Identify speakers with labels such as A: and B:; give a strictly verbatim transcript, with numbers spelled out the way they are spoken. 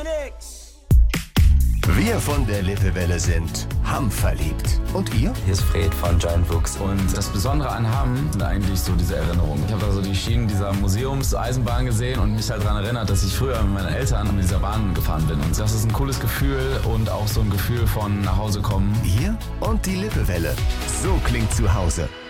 A: Wir von der Lippewelle sind Hamm verliebt. Und ihr?
B: Hier ist Fred von Giant Fuchs.
C: Und das Besondere an Hamm sind eigentlich so diese Erinnerungen. Ich habe da so die Schienen dieser Museumseisenbahn gesehen und mich halt daran erinnert, dass ich früher mit meinen Eltern mit dieser Bahn gefahren bin. Und das ist ein cooles Gefühl und auch so ein Gefühl von nach Hause kommen.
A: Hier und die Lippewelle. So klingt zu Hause.